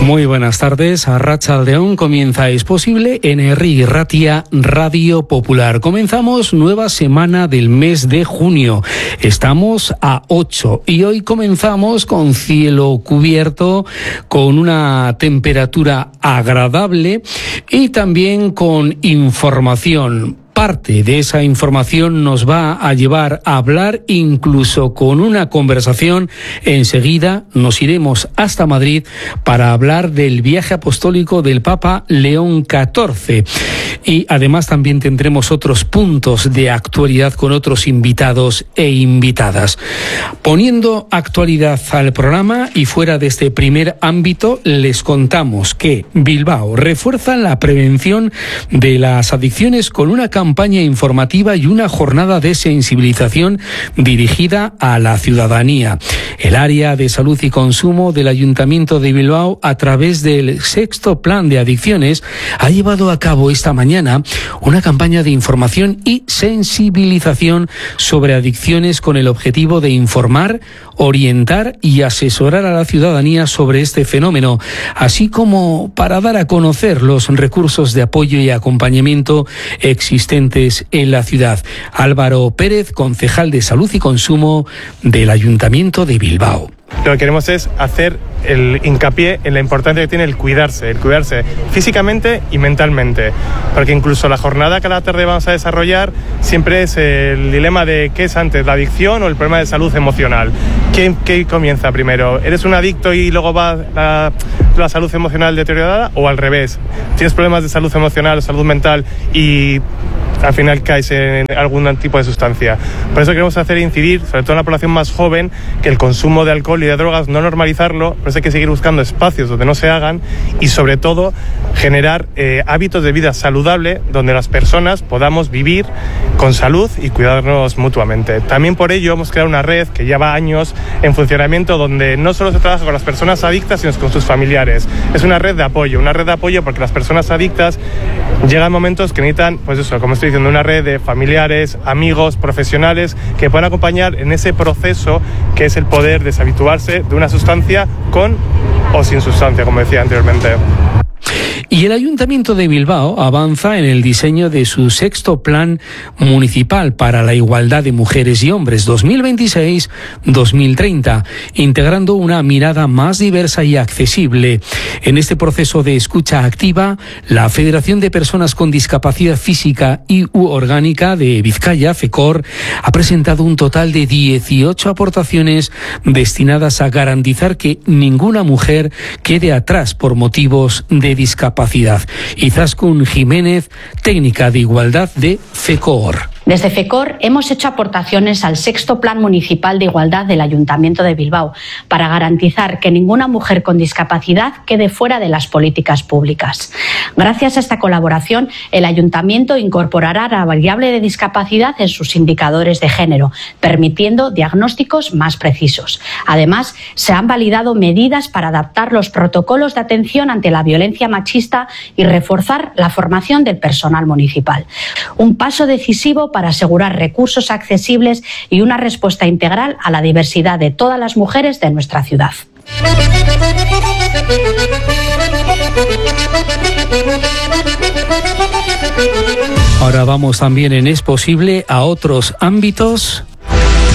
Muy buenas tardes. Arratsaldeon comienza Es Posible en Herri Ratia Radio Popular. Comenzamos nueva semana del mes de junio. Estamos a 8 y hoy comenzamos con cielo cubierto, con una temperatura agradable y también con información. Parte de esa información nos va a llevar a hablar incluso con una conversación. Enseguida nos iremos hasta Madrid para hablar del viaje apostólico del Papa León XIV. Y además también tendremos otros puntos de actualidad con otros invitados e invitadas. Poniendo actualidad al programa y fuera de este primer ámbito, les contamos que Bilbao refuerza la prevención de las adicciones con una campaña informativa y una jornada de sensibilización dirigida a la ciudadanía. El área de salud y consumo del Ayuntamiento de Bilbao, a través del 6º Plan de Adicciones, ha llevado a cabo esta mañana una campaña de información y sensibilización sobre adicciones con el objetivo de informar, orientar y asesorar a la ciudadanía sobre este fenómeno, así como para dar a conocer los recursos de apoyo y acompañamiento existentes en la ciudad. Álvaro Pérez, concejal de Salud y Consumo del Ayuntamiento de Bilbao. Lo que queremos es hacer el hincapié en la importancia que tiene el cuidarse físicamente y mentalmente, porque incluso la jornada que a la tarde vamos a desarrollar siempre es el dilema de qué es antes, la adicción o el problema de salud emocional. ¿Qué comienza primero? ¿Eres un adicto y luego va la salud emocional deteriorada, o al revés? ¿Tienes problemas de salud emocional o salud mental y al final caes en algún tipo de sustancia? Por eso queremos hacer incidir, sobre todo en la población más joven, que el consumo de alcohol y de drogas, no normalizarlo, por eso hay que seguir buscando espacios donde no se hagan y sobre todo generar hábitos de vida saludable donde las personas podamos vivir con salud y cuidarnos mutuamente. También por ello hemos creado una red que lleva años en funcionamiento, donde no solo se trabaja con las personas adictas, sino con sus familiares. Es una red de apoyo porque las personas adictas llegan momentos que necesitan, pues eso, como estoy diciendo, una red de familiares, amigos, profesionales que puedan acompañar en ese proceso que es el poder deshabituarse de una sustancia con o sin sustancia, como decía anteriormente. Y el Ayuntamiento de Bilbao avanza en el diseño de su 6º Plan Municipal para la Igualdad de Mujeres y Hombres 2026-2030, integrando una mirada más diversa y accesible. En este proceso de escucha activa, la Federación de Personas con Discapacidad Física y Orgánica de Vizcaya, FECOR, ha presentado un total de 18 aportaciones destinadas a garantizar que ninguna mujer quede atrás por motivos de discapacidad. Izaskun Jiménez, técnica de igualdad de FECOR. Desde FECOR hemos hecho aportaciones al 6º Plan Municipal de Igualdad del Ayuntamiento de Bilbao para garantizar que ninguna mujer con discapacidad quede fuera de las políticas públicas. Gracias a esta colaboración, el Ayuntamiento incorporará la variable de discapacidad en sus indicadores de género, permitiendo diagnósticos más precisos. Además, se han validado medidas para adaptar los protocolos de atención ante la violencia machista y reforzar la formación del personal municipal. Un paso decisivo para asegurar recursos accesibles y una respuesta integral a la diversidad de todas las mujeres de nuestra ciudad. Ahora vamos también en Es Posible a otros ámbitos